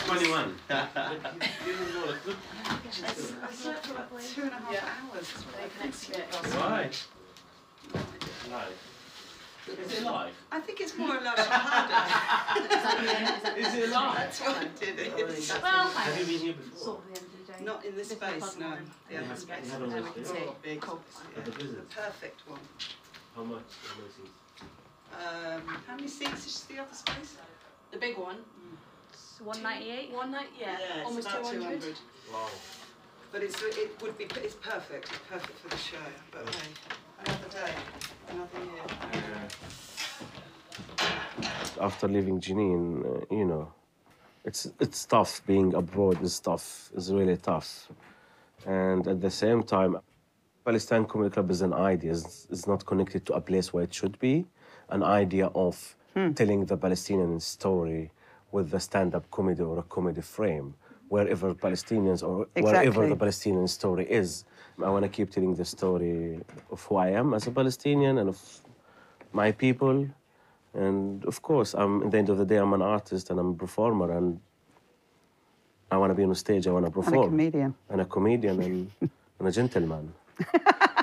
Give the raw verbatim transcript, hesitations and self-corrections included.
twenty-one. I slept for about two and a half Yeah. hours. Why? Live. Is it live? I think it's more like harder. Is it live? That's why I did it. Well, Have you been here before? sort of the end of the day. Not in this space, no. The Yeah, other you space. haven't There we always can been. see big. At the The business? perfect one. How much? How many seats? Um, how many seats is the other space? The big one. So one ninety-eight? One night, yeah, it's almost about two hundred. Wow. But it's it would be it's perfect. It's perfect for the show. But hey, another day, another year. After leaving Jenin, uh, you know, it's it's tough. Being abroad is tough. It's really tough. And at the same time, Palestine Comedy Club is an idea. It's, it's not connected to a place where it should be. An idea of telling the Palestinian story with a stand-up comedy or a comedy frame, wherever Palestinians or wherever Exactly. the Palestinian story is. I want to keep telling the story of who I am as a Palestinian and of my people. And of course, I'm, at the end of the day, I'm an artist and I'm a performer, and I want to be on stage, I want to perform. And a comedian. And a comedian and, and a gentleman.